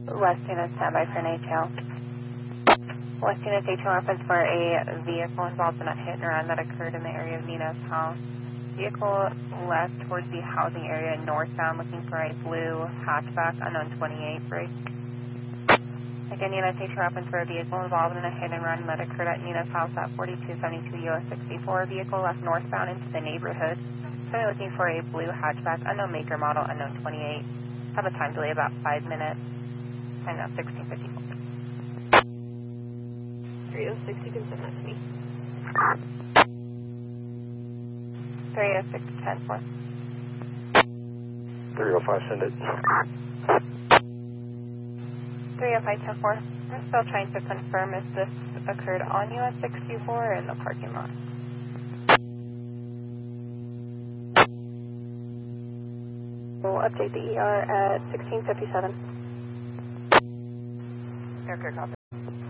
West Unit, standby for an ATL. West Unit, ATL reference for a vehicle involved in a hit and run that occurred in the area of Nina's house. Vehicle left towards the housing area northbound looking for a blue hatchback, unknown 28 break. Again, Unit ATL reference for a vehicle involved in a hit and run that occurred at Nina's house at 4272 US 64. Vehicle left northbound into the neighborhood. Currently looking for a blue hatchback, unknown maker, model, unknown 28. Have a time delay about 5 minutes. Time now 1654. 306, you can send that to me. 306, 10-4. 305, send it. 305, 10-4. We're still trying to confirm if this occurred on US 64 or in the parking lot. We'll update the ER at 1657. Okay, copy.